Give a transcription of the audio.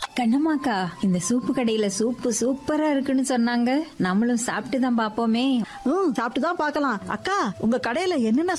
கண்ணம்மாக்கா, இந்த சூப்பு கடையில சூப்பு சூப்பரா இருக்குன்னு சொன்னாங்க. நம்மளும் சாப்பிட்டு தான் பாப்போமே. சாப்பிட்டு தான் பார்க்கலாம். அக்கா, உங்க கடையில என்னென்ன